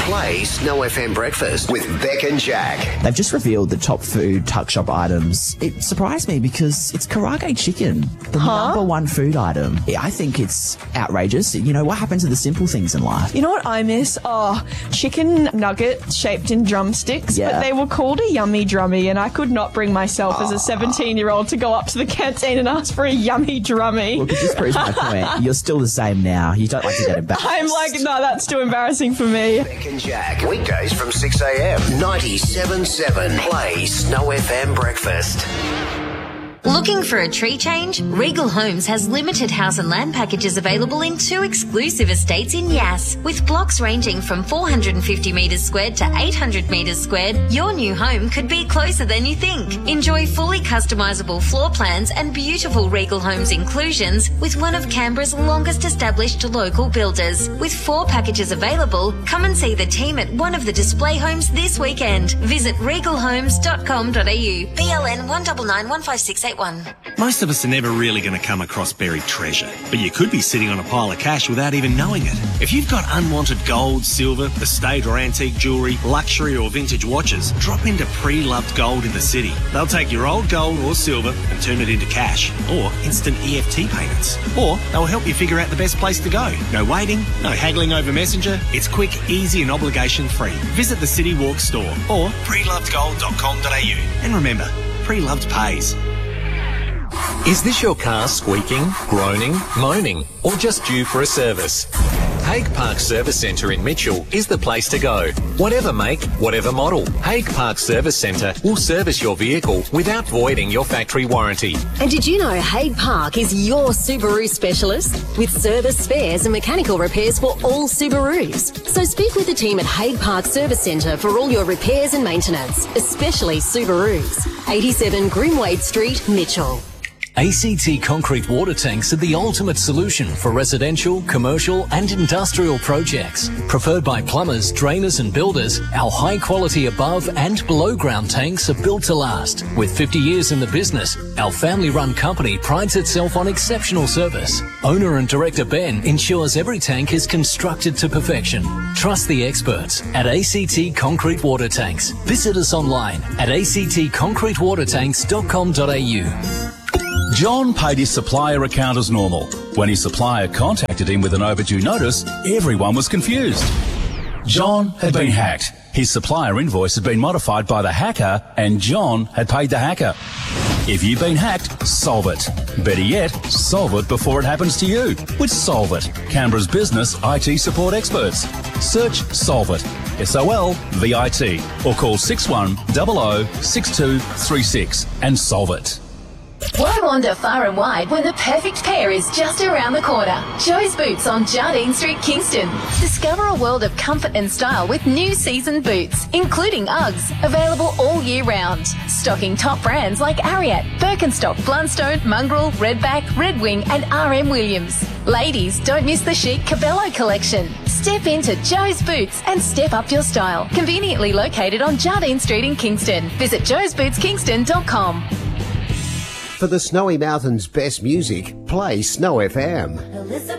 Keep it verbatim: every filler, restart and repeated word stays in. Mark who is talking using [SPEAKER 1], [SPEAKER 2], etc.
[SPEAKER 1] Play Snow F M Breakfast with Beck and Jack.
[SPEAKER 2] They've just revealed the top food tuck shop items. It surprised me because it's karage chicken, the
[SPEAKER 3] Huh?
[SPEAKER 2] number one food item. I think it's outrageous. You know, what happens to the simple things in life?
[SPEAKER 3] You know what I miss? Oh, chicken nugget shaped in drumsticks,
[SPEAKER 2] Yeah.
[SPEAKER 3] but they were called a yummy drummy, and I could not bring myself as a seventeen-year-old to go up to the canteen and ask for a yummy drummy.
[SPEAKER 2] Look, it just proves my point. You're still the same now. You don't like to get embarrassed.
[SPEAKER 3] I'm like, no, that's too embarrassing for me.
[SPEAKER 1] Beck and Jack. Weekdays from six a.m. ninety-seven point seven. Play Snow F M Breakfast.
[SPEAKER 4] Looking for a tree change? Regal Homes has limited house and land packages available in two exclusive estates in Yass. With blocks ranging from four hundred fifty metres squared to eight hundred metres squared, your new home could be closer than you think. Enjoy fully customisable floor plans and beautiful Regal Homes inclusions with one of Canberra's longest established local builders. With four packages available, come and see the team at one of the display homes this weekend. Visit regal homes dot com dot a u. B L N one nine nine one five six eight one.
[SPEAKER 5] Most of us are never really going to come across buried treasure, but you could be sitting on a pile of cash without even knowing it. If you've got unwanted gold, silver, estate or antique jewellery, luxury or vintage watches, drop into Pre-Loved Gold in the city. They'll take your old gold or silver and turn it into cash or instant E F T payments. Or they'll help you figure out the best place to go. No waiting, no haggling over Messenger. It's quick, easy and obligation free. Visit the City Walk store or pre loved gold dot com dot a u. And remember, Pre-Loved pays.
[SPEAKER 6] Is this your car squeaking, groaning, moaning, or just due for a service? Hague Park Service Centre in Mitchell is the place to go. Whatever make, whatever model, Hague Park Service Centre will service your vehicle without voiding your factory warranty.
[SPEAKER 7] And did you know Hague Park is your Subaru specialist? With service, spares and mechanical repairs for all Subarus. So speak with the team at Hague Park Service Centre for all your repairs and maintenance, especially Subarus. eighty-seven Grimwade Street, Mitchell.
[SPEAKER 6] A C T concrete water tanks are the ultimate solution for residential, commercial and industrial projects. Preferred by plumbers, drainers and builders, our high quality above and below ground tanks are built to last. With fifty years in the business, our family run company prides itself on exceptional service. Owner and director Ben ensures every tank is constructed to perfection. Trust the experts at A C T Concrete Water Tanks. Visit us online at a c t concrete water tanks dot com dot a u.
[SPEAKER 8] John paid his supplier account as normal. When his supplier contacted him with an overdue notice, everyone was confused. John had been hacked. His supplier invoice had been modified by the hacker, and John had paid the hacker. If you've been hacked, solve it. Better yet, solve it before it happens to you with Solve It, Canberra's business I T support experts. Search Solve It, S O L V I T, or call six one zero zero six two three six and solve it.
[SPEAKER 9] Why wander far and wide when the perfect pair is just around the corner? Joe's Boots on Jardine Street, Kingston. Discover a world of comfort and style with new season boots, including Uggs, available all year round. Stocking top brands like Ariat, Birkenstock, Blundstone, Mongrel, Redback, Red Wing and R M Williams. Ladies, don't miss the chic Cabello collection. Step into Joe's Boots and step up your style. Conveniently located on Jardine Street in Kingston. Visit joes boots kingston dot com.
[SPEAKER 1] For the Snowy Mountains' best music, play Snow F M.